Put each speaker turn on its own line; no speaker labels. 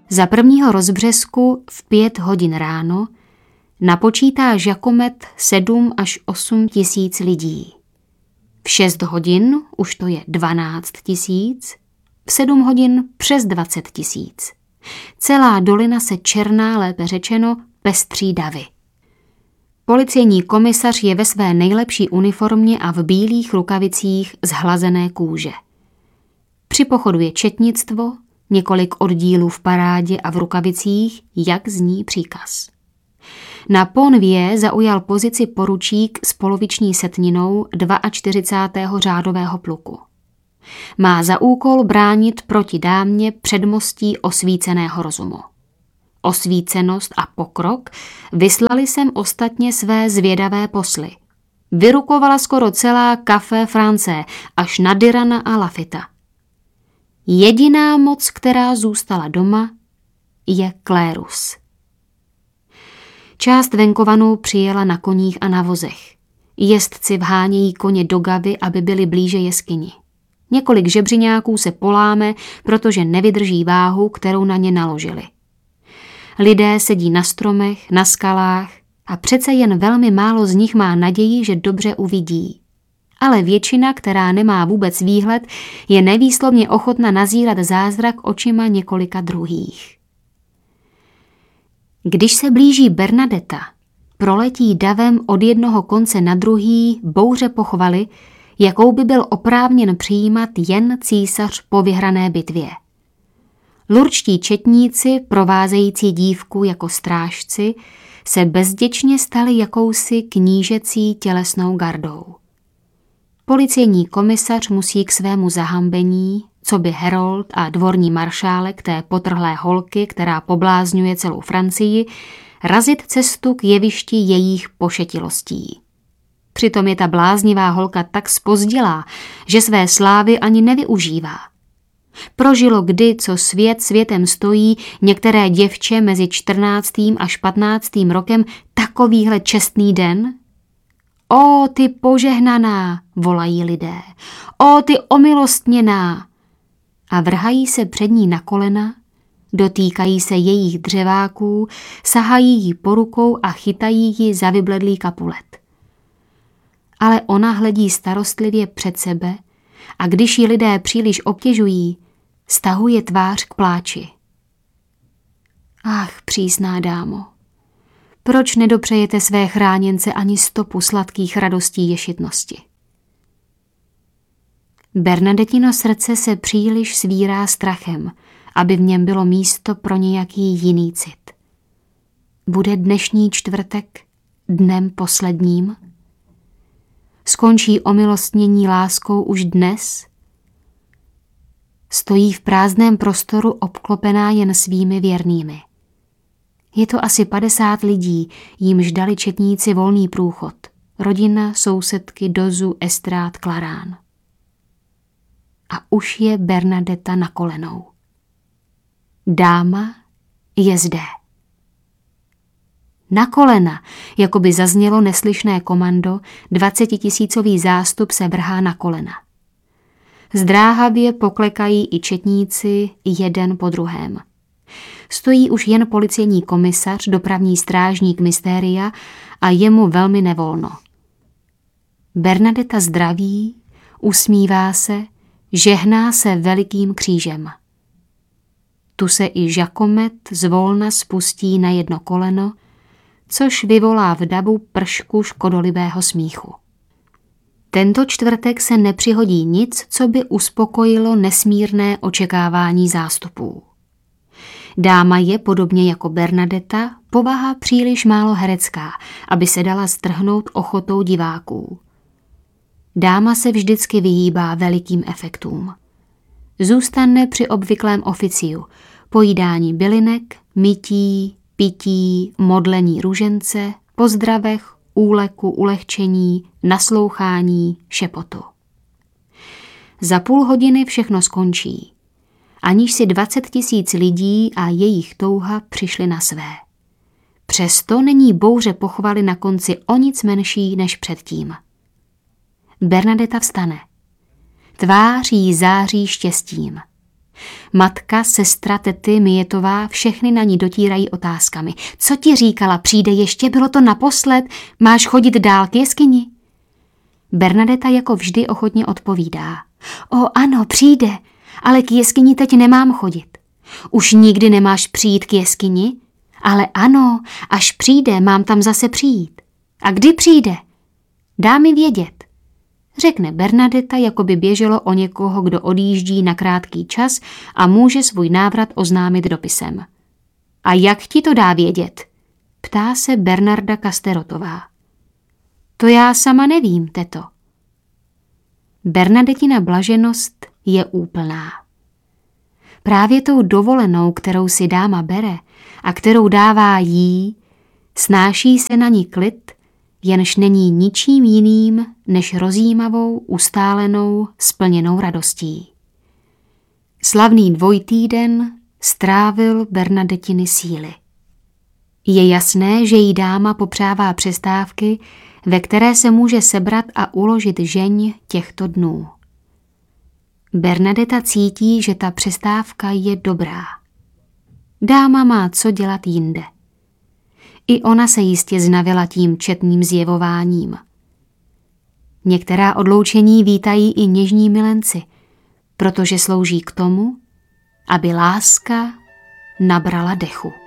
Za prvního rozbřesku v 5 hodin ráno napočítá Giacomet 7 až 8 tisíc lidí. V 6 hodin už to je 12 tisíc, v 7 hodin přes 20 tisíc. Celá dolina se černá, lépe řečeno, pestří davy. Policejní komisař je ve své nejlepší uniformě a v bílých rukavicích z hlazené kůže. Při pochodu je četnictvo, několik oddílů v parádě a v rukavicích, jak zní příkaz. Na Pont-Neuf zaujal pozici poručík s poloviční setninou 42. řádového pluku. Má za úkol bránit proti dámě předmostí osvíceného rozumu. Osvícenost a pokrok vyslali sem ostatně své zvědavé posly. Vyrukovala skoro celá Café France až na Dyrana a Lafita. Jediná moc, která zůstala doma, je klérus. Část venkovanů přijela na koních a na vozech. Jezdci vhánějí koně do gavy, aby byli blíže jeskyni. Několik žebřiňáků se poláme, protože nevydrží váhu, kterou na ně naložili. Lidé sedí na stromech, na skalách a přece jen velmi málo z nich má naději, že dobře uvidí. Ale většina, která nemá vůbec výhled, je nevýslovně ochotna nazírat zázrak očima několika druhých. Když se blíží Bernadetta, proletí davem od jednoho konce na druhý bouře pochvaly, jakou by byl oprávněn přijímat jen císař po vyhrané bitvě. Lurčtí četníci, provázející dívku jako strážci, se bezděčně stali jakousi knížecí tělesnou gardou. Policejní komisař musí k svému zahambení, coby herold a dvorní maršálek té potrhlé holky, která poblázňuje celou Francii, razit cestu k jevišti jejich pošetilostí. Přitom je ta bláznivá holka tak zpozdilá, že své slávy ani nevyužívá. Prožilo kdy, co svět světem stojí, některé děvče mezi 14. až 15. rokem takovýhle čestný den? O, ty požehnaná, volají lidé. O, ty omilostněná. A vrhají se před ní na kolena, dotýkají se jejich dřeváků, sahají jí po rukou a chytají ji za vybledlý kapulet. Ale ona hledí starostlivě před sebe a když ji lidé příliš obtěžují, stahuje tvář k pláči. Ach, přísná dámo, proč nedopřejete své chráněnce ani stopu sladkých radostí ješitnosti? Bernadettino srdce se příliš svírá strachem, aby v něm bylo místo pro nějaký jiný cit. Bude dnešní čtvrtek dnem posledním? Skončí omilostnění láskou už dnes? Stojí v prázdném prostoru obklopená jen svými věrnými. Je to asi 50 lidí, jimž dali četníci volný průchod. Rodina, sousedky, Dozu, Estrát, Klarán. A už je Bernadetta na kolenou. Dáma je zde. Na kolena, jako by zaznělo neslyšné komando, 20 000 zástup se vrhá na kolena. Zdráhavě poklekají i četníci jeden po druhém. Stojí už jen policejní komisař, dopravní strážník Mystéria a je mu velmi nevolno. Bernadetta zdraví, usmívá se, žehná se velikým křížem. Tu se i Giacomet zvolna spustí na jedno koleno, což vyvolá v davu pršku škodolibého smíchu. Tento čtvrtek se nepřihodí nic, co by uspokojilo nesmírné očekávání zástupů. Dáma je, podobně jako Bernadetta, povaha příliš málo herecká, aby se dala strhnout ochotou diváků. Dáma se vždycky vyhýbá velikým efektům. Zůstane při obvyklém oficiu, pojídání bylinek, mytí, pití, modlení ružence, pozdravech, úleku, ulehčení, naslouchání, šepotu. Za půl hodiny všechno skončí, aniž si 20 000 lidí a jejich touha přišli na své. Přesto není bouře pochvaly na konci o nic menší než předtím. Bernadetta vstane. Tvář jí září štěstím. Matka, sestra, tety, Mijetová, všechny na ní dotírají otázkami. Co ti říkala, přijde ještě, bylo to naposled, máš chodit dál k jeskyni? Bernadeta jako vždy ochotně odpovídá. O ano, přijde, ale k jeskyni teď nemám chodit. Už nikdy nemáš přijít k jeskyni? Ale ano, až přijde, mám tam zase přijít. A kdy přijde? Dá mi vědět, řekne Bernadeta, jako by běželo o někoho, kdo odjíždí na krátký čas a může svůj návrat oznámit dopisem. A jak ti to dá vědět? Ptá se Bernarda Kasterotová. To já sama nevím, teto. Bernadetina blaženost je úplná. Právě tou dovolenou, kterou si dáma bere a kterou dává jí, snáší se na ní klid, jenž není ničím jiným než rozjímavou, ustálenou, splněnou radostí. Slavný dvojtýden strávil Bernadetiny síly. Je jasné, že jí dáma popřává přestávky, ve které se může sebrat a uložit žeň těchto dnů. Bernadeta cítí, že ta přestávka je dobrá. Dáma má co dělat jinde. I ona se jistě znavila tím četným zjevováním. Některá odloučení vítají i něžní milenci, protože slouží k tomu, aby láska nabrala dechu.